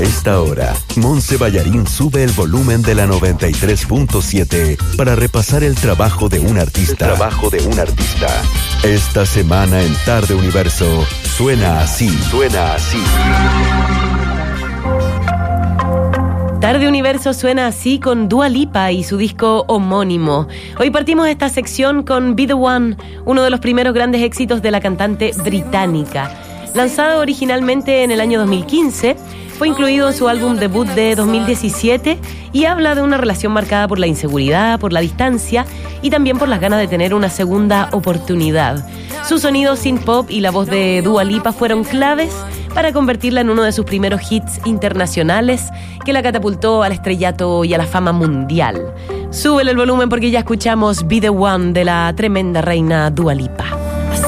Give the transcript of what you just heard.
esta hora, Monse Ballarín sube el volumen de la 93.7 para repasar el trabajo de un artista. Esta semana en Tarde Universo, suena así. Tarde Universo suena así con Dua Lipa y su disco homónimo. Hoy partimos esta sección con Be The One, uno de los primeros grandes éxitos de la cantante británica. Lanzado originalmente en el año 2015, fue incluido en su álbum debut de 2017 y habla de una relación marcada por la inseguridad, por la distancia y también por las ganas de tener una segunda oportunidad. Su sonido synth pop y la voz de Dua Lipa fueron claves para convertirla en uno de sus primeros hits internacionales que la catapultó al estrellato y a la fama mundial. Súbele el volumen porque ya escuchamos Be The One de la tremenda reina Dua Lipa.